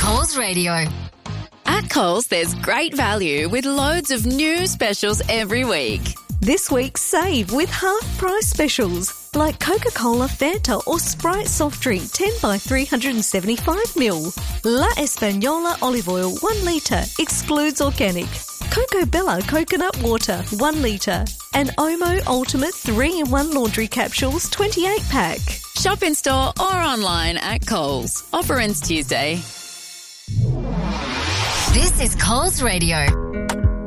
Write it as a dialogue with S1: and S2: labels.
S1: Coles Radio.
S2: At Coles, there's great value with loads of new specials every week.
S3: This week, save with half-price specials like Coca-Cola, Fanta or Sprite soft drink 10 by 375ml. La Española olive oil 1 litre, excludes organic. Coco Bella coconut water 1 litre. And Omo Ultimate 3-in-1 laundry capsules 28-pack.
S2: Shop in store or online at Coles. Offer ends Tuesday.
S1: This is Coles Radio.